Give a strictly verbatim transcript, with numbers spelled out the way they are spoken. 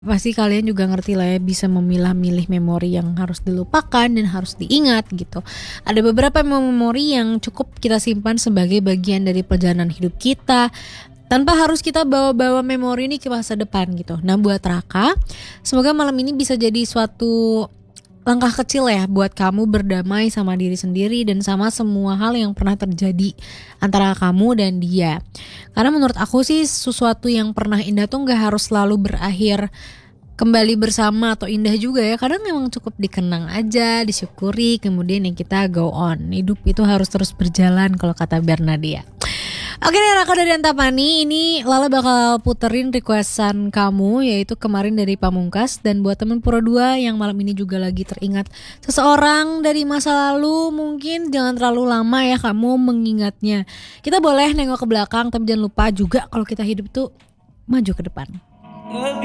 Pasti kalian juga ngerti lah ya, bisa memilah-milih memori yang harus dilupakan dan harus diingat gitu. Ada beberapa memori yang cukup kita simpan sebagai bagian dari perjalanan hidup kita, tanpa harus kita bawa-bawa memori ini ke masa depan gitu. Nah buat Raka, semoga malam ini bisa jadi suatu langkah kecil ya buat kamu berdamai sama diri sendiri dan sama semua hal yang pernah terjadi antara kamu dan dia. Karena menurut aku sih sesuatu yang pernah indah tuh gak harus selalu berakhir kembali bersama atau indah juga ya. Kadang memang cukup dikenang aja, disyukuri, kemudian yang kita go on. Hidup itu harus terus berjalan kalau kata Bernadia. Oke deh Raka dari Antapani, ini Lala bakal puterin requestan kamu, yaitu Kemarin dari Pamungkas. Dan buat temen Pura dua yang malam ini juga lagi teringat seseorang dari masa lalu, mungkin jangan terlalu lama ya kamu mengingatnya. Kita boleh nengok ke belakang, tapi jangan lupa juga kalau kita hidup tuh maju ke depan.